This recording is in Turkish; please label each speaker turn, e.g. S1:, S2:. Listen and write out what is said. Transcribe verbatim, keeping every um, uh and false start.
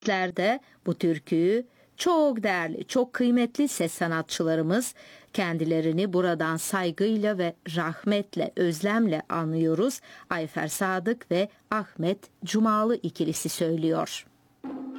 S1: Bizler bu türküyü çok değerli, çok kıymetli ses sanatçılarımız kendilerini buradan saygıyla ve rahmetle, özlemle anıyoruz. Ayfer Sadık ve Ahmet Cumalı ikilisi söylüyor.